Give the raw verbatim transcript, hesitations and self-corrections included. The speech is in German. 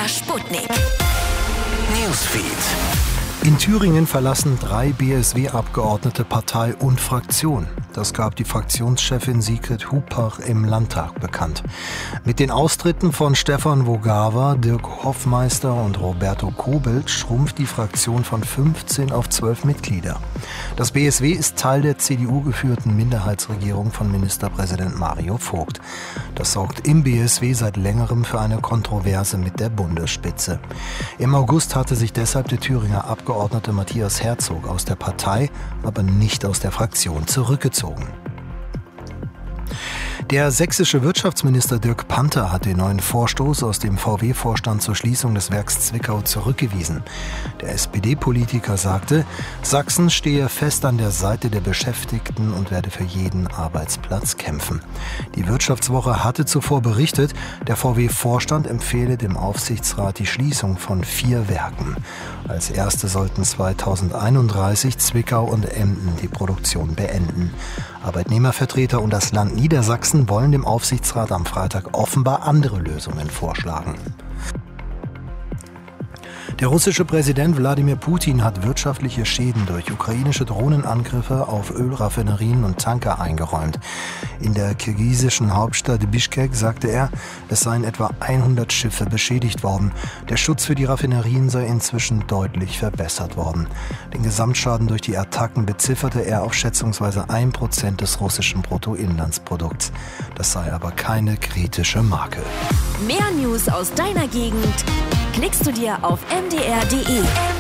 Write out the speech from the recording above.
MDR Sputnik. Newsfeed. In Thüringen verlassen drei B S W-Abgeordnete Partei und Fraktion. Das gab die Fraktionschefin Sigrid Hupach im Landtag bekannt. Mit den Austritten von Stefan Vogava, Dirk Hoffmeister und Roberto Kobelt schrumpft die Fraktion von fünfzehn auf zwölf Mitglieder. Das B S W ist Teil der C D U-geführten Minderheitsregierung von Ministerpräsident Mario Vogt. Das sorgt im B S W seit längerem für eine Kontroverse mit der Bundesspitze. Im August hatte sich deshalb der Thüringer Abgeordnete Matthias Herzog aus der Partei, aber nicht aus der Fraktion zurückgezogen. Der sächsische Wirtschaftsminister Dirk Panther hat den neuen Vorstoß aus dem V W-Vorstand zur Schließung des Werks Zwickau zurückgewiesen. Der S P D-Politiker sagte, Sachsen stehe fest an der Seite der Beschäftigten und werde für jeden Arbeitsplatz kämpfen. Die Wirtschaftswoche hatte zuvor berichtet, der V W-Vorstand empfehle dem Aufsichtsrat die Schließung von vier Werken. Als erste sollten zweitausendeinunddreißig Zwickau und Emden die Produktion beenden. Arbeitnehmervertreter und das Land Niedersachsen wollen dem Aufsichtsrat am Freitag offenbar andere Lösungen vorschlagen. Der russische Präsident Wladimir Putin hat wirtschaftliche Schäden durch ukrainische Drohnenangriffe auf Ölraffinerien und Tanker eingeräumt. In der kirgisischen Hauptstadt Bischkek sagte er, es seien etwa hundert Schiffe beschädigt worden. Der Schutz für die Raffinerien sei inzwischen deutlich verbessert worden. Den Gesamtschaden durch die Attacken bezifferte er auf schätzungsweise ein Prozent des russischen Bruttoinlandsprodukts. Das sei aber keine kritische Marke. Mehr News aus deiner Gegend klickst du dir auf m d r punkt d e.